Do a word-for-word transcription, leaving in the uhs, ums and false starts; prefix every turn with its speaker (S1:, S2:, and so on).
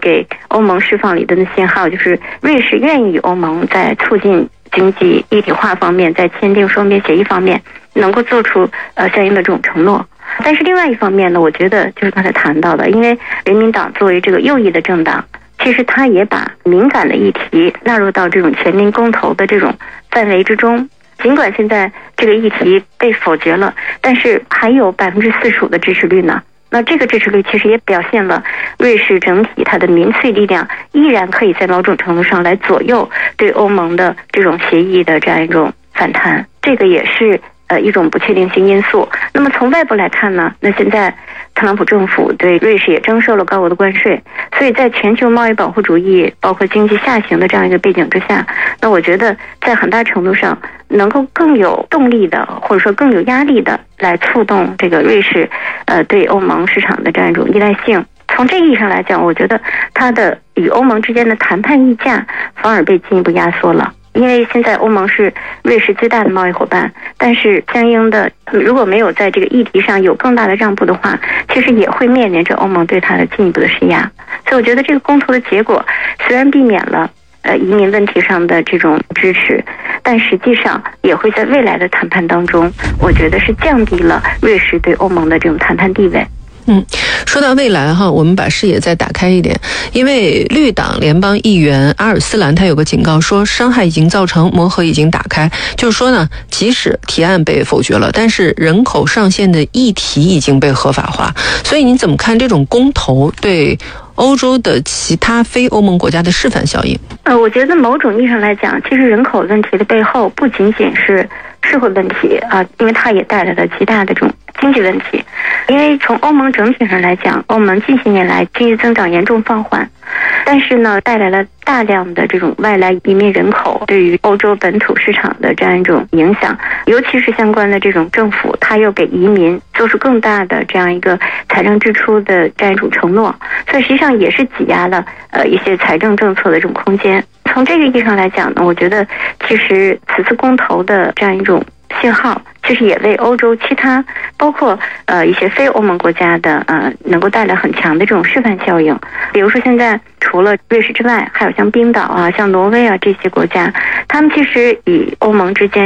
S1: 给欧盟释放了一定的信号，就是瑞士愿意与欧盟在促进经济一体化方面，在签订双边协议方面能够做出呃相应的这种承诺。但是另外一方面呢，我觉得就是刚才谈到的，因为人民党作为这个右翼的政党，其实他也把敏感的议题纳入到这种全民公投的这种范围之中。尽管现在这个议题被否决了，但是还有百分之四十五的支持率呢。那这个支持率其实也表现了瑞士整体它的民粹力量依然可以在某种程度上来左右对欧盟的这种协议的这样一种反弹，这个也是呃一种不确定性因素。那么从外部来看呢，那现在特朗普政府对瑞士也征收了高额的关税，所以在全球贸易保护主义包括经济下行的这样一个背景之下，那我觉得在很大程度上能够更有动力的，或者说更有压力的来触动这个瑞士呃对欧盟市场的这样一种依赖性。从这个意义上来讲，我觉得它的与欧盟之间的谈判溢价反而被进一步压缩了。因为现在欧盟是瑞士最大的贸易伙伴，但是相应的如果没有在这个议题上有更大的让步的话，其实也会面临着欧盟对它的进一步的施压。所以我觉得这个公投的结果虽然避免了呃移民问题上的这种支持，但实际上也会在未来的谈判当中，我觉得是降低了瑞士对欧盟的这种谈判地位。
S2: 嗯，说到未来哈，我们把视野再打开一点，因为绿党联邦议员阿尔斯兰他有个警告说，伤害已经造成，磨合已经打开，就是说呢，即使提案被否决了，但是人口上限的议题已经被合法化。所以你怎么看这种公投对欧洲的其他非欧盟国家的示范效应？
S1: 呃，我觉得某种意义上来讲，其实人口问题的背后不仅仅是社会问题啊、呃，因为它也带来了极大的这种经济问题。因为从欧盟整体上来讲，欧盟近些年来经济增长严重放缓，但是呢，带来了大量的这种外来移民人口对于欧洲本土市场的这样一种影响，尤其是相关的这种政府，它又给移民做出更大的这样一个财政支出的这样一种承诺，所以实际上也是挤压了呃一些财政政策的这种空间。从这个意义上来讲呢，我觉得其实此次公投的这样一种信号，其实也为欧洲其他包括呃一些非欧盟国家的呃能够带来很强的这种示范效应。比如说现在除了瑞士之外，还有像冰岛啊、像挪威啊这些国家，他们其实与欧盟之间